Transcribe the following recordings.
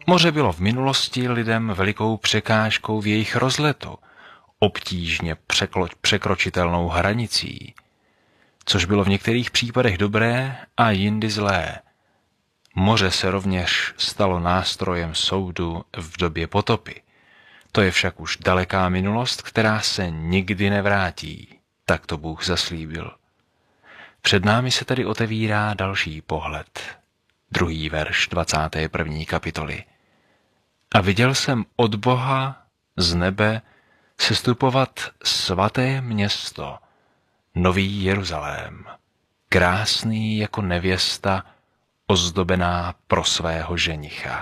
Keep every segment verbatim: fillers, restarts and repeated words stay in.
Moře bylo v minulosti lidem velikou překážkou v jejich rozletu, obtížně překlo- překročitelnou hranicí, což bylo v některých případech dobré a jindy zlé. Moře se rovněž stalo nástrojem soudu v době potopy. To je však už daleká minulost, která se nikdy nevrátí, tak to Bůh zaslíbil. Před námi se tedy otevírá další pohled. Druhý verš dvacáté první kapitoly. A viděl jsem od Boha z nebe sestupovat svaté město, Nový Jeruzalém, krásný jako nevěsta, ozdobená pro svého ženicha.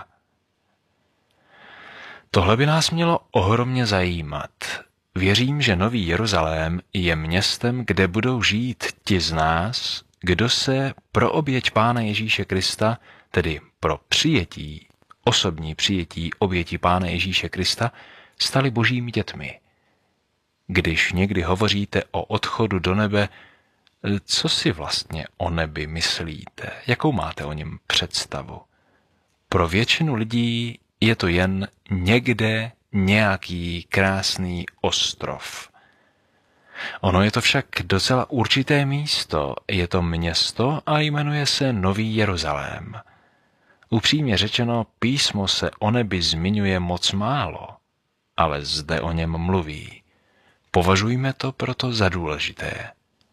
Tohle by nás mělo ohromně zajímat. Věřím, že Nový Jeruzalém je městem, kde budou žít ti z nás, kdo se pro oběť Pána Ježíše Krista, tedy pro přijetí, osobní přijetí oběti Pána Ježíše Krista, stali božími dětmi. Když někdy hovoříte o odchodu do nebe, co si vlastně o nebi myslíte? Jakou máte o něm představu? Pro většinu lidí je to jen někde nějaký krásný ostrov. Ono je to však docela určité místo, je to město a jmenuje se Nový Jeruzalém. Upřímně řečeno, písmo se o nebi zmiňuje moc málo, ale zde o něm mluví. Považujme to proto za důležité.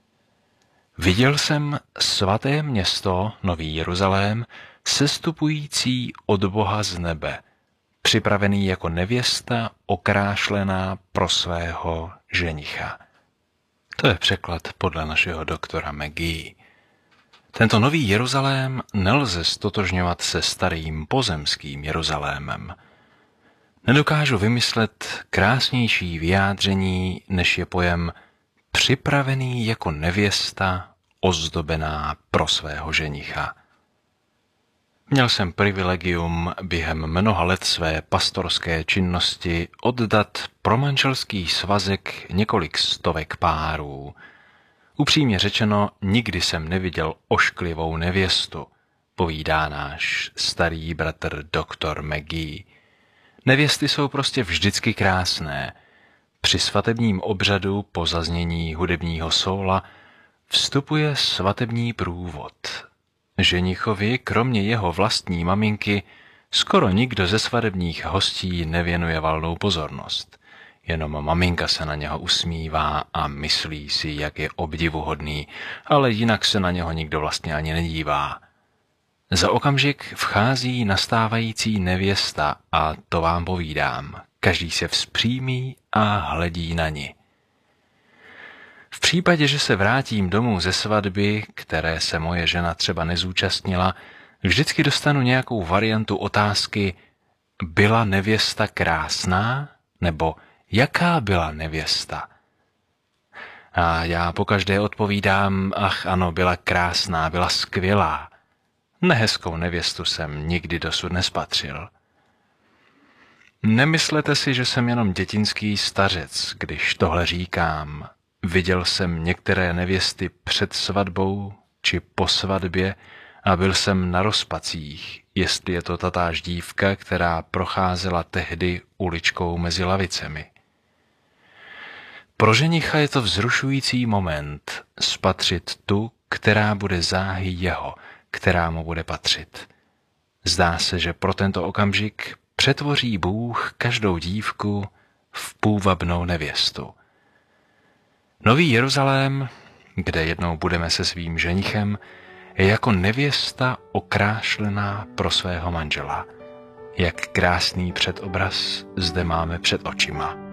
Viděl jsem svaté město, Nový Jeruzalém, sestupující od Boha z nebe, připravený jako nevěsta okrášlená pro svého ženicha. To je překlad podle našeho doktora McGee. Tento Nový Jeruzalém nelze stotožňovat se starým pozemským Jeruzalémem. Nedokážu vymyslet krásnější vyjádření, než je pojem připravený jako nevěsta ozdobená pro svého ženicha. Měl jsem privilegium během mnoha let své pastorské činnosti oddat pro manželský svazek několik stovek párů. Upřímně řečeno, nikdy jsem neviděl ošklivou nevěstu, povídá náš starý bratr doktor McGee. Nevěsty jsou prostě vždycky krásné. Při svatebním obřadu po zaznění hudebního sóla vstupuje svatební průvod. Ženichovi, kromě jeho vlastní maminky, skoro nikdo ze svatebních hostí nevěnuje valnou pozornost. Jenom maminka se na něho usmívá a myslí si, jak je obdivuhodný, ale jinak se na něho nikdo vlastně ani nedívá. Za okamžik vchází nastávající nevěsta a to vám povídám. Každý se vzpřímí a hledí na ni. V případě, že se vrátím domů ze svatby, které se moje žena třeba nezúčastnila, vždycky dostanu nějakou variantu otázky: byla nevěsta krásná? Nebo jaká byla nevěsta? A já pokaždé odpovídám: ach ano, byla krásná, byla skvělá. Nehezkou nevěstu jsem nikdy dosud nespatřil. Nemyslete si, že jsem jenom dětinský stařec, když tohle říkám. Viděl jsem některé nevěsty před svatbou či po svatbě a byl jsem na rozpacích, jestli je to tatáž dívka, která procházela tehdy uličkou mezi lavicemi. Pro ženicha je to vzrušující moment spatřit tu, která bude záhy jeho, která mu bude patřit. Zdá se, že pro tento okamžik přetvoří Bůh každou dívku v půvabnou nevěstu. Nový Jeruzalém, kde jednou budeme se svým ženichem, je jako nevěsta okrášlená pro svého manžela. Jak krásný předobraz zde máme před očima.